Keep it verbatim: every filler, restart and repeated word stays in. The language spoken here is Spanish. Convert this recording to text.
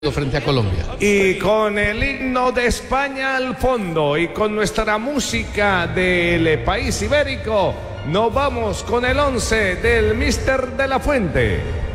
frente a Colombia. Y con el himno de España al fondo y con nuestra música del país ibérico, nos vamos con el once del Míster de la Fuente.